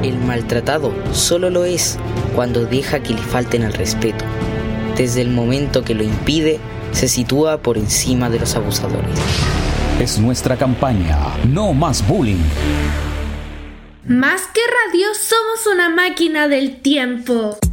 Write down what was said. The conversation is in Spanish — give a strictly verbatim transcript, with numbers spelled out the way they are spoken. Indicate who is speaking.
Speaker 1: El maltratado solo lo es cuando deja que le falten al respeto. Desde el momento que lo impide, se sitúa por encima de los abusadores.
Speaker 2: Es nuestra campaña, no más bullying.
Speaker 3: Más que radio, somos una máquina del tiempo.